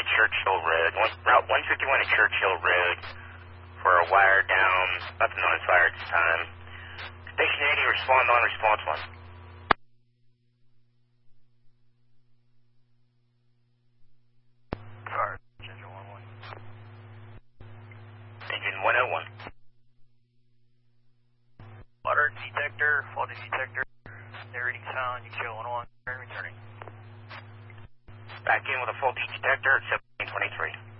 at Churchill Road. Route 151 at Churchill Road for a wire down. Nothing known as fire at this time. Station 80, respond on response 1. Fire, engine 11. Engine 101. Water detector, faulty detector. Their reading sound, UQ 101, returning. Back in with a faulty detector at 1723.